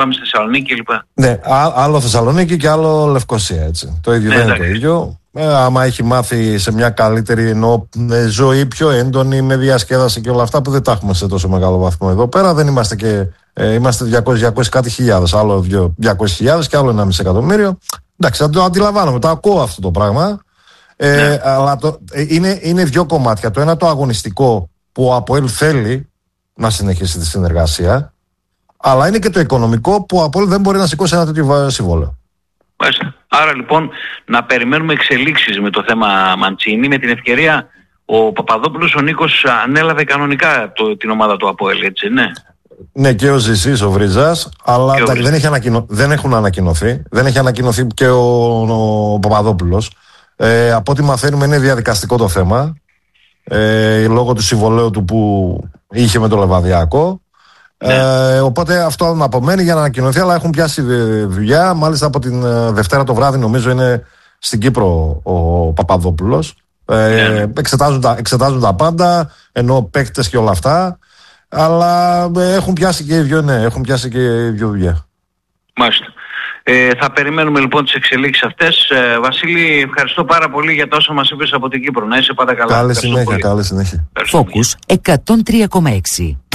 πάμε στη Θεσσαλονίκη κλπ. Ναι, άλλο Θεσσαλονίκη και άλλο Λευκοσία, έτσι. Το ίδιο δεν είναι το ίδιο. Άμα έχει μάθει σε μια καλύτερη ζωή, πιο έντονη, με διασκέδαση και όλα αυτά που δεν τα έχουμε σε τόσο μεγάλο βαθμό εδώ πέρα, δεν είμαστε και. Είμαστε 200 κάτι χιλιάδες. Άλλο 200.000 και άλλο 1,5 εκατομμύριο. Εντάξει, το αντιλαμβάνομαι, το ακούω αυτό το πράγμα. Αλλά είναι δύο κομμάτια. Το ένα το αγωνιστικό που ο ΑΠΟΕΛ θέλει να συνεχίσει τη συνεργασία, αλλά είναι και το οικονομικό που ο ΑΠΟΕΛ δεν μπορεί να σηκώσει ένα τέτοιο συμβόλαιο. Άρα λοιπόν να περιμένουμε εξελίξεις με το θέμα Μαντσίνη. Με την ευκαιρία ο Παπαδόπουλος, ο Νίκος ανέλαβε κανονικά την ομάδα του ΑΠΟΕΛ, έτσι, ναι. Ναι, και ο Ζησής, ο Βρίζας, αλλά δεν έχουν ανακοινωθεί. Δεν έχει ανακοινωθεί και ο Παπαδόπουλος. Από ό,τι μαθαίνουμε είναι διαδικαστικό το θέμα, λόγω του συμβολέου του που είχε με το Λεβαδιακό. Οπότε αυτό να απομένει για να ανακοινωθεί, αλλά έχουν πιάσει δουλειά. Μάλιστα από την Δευτέρα το βράδυ νομίζω είναι στην Κύπρο ο Παπαδόπουλος. Εξετάζουν τα πάντα, ενώ παίκτες και όλα αυτά. Αλλά έχουν πιάσει και οι δυο δουλειά. Μάλιστα. Θα περιμένουμε λοιπόν τις εξελίξεις αυτές. Βασίλη, ευχαριστώ πάρα πολύ για τα όσα μας είπες από την Κύπρο. Να είσαι πάντα καλά. Καλή συνέχεια. Focus 103,6.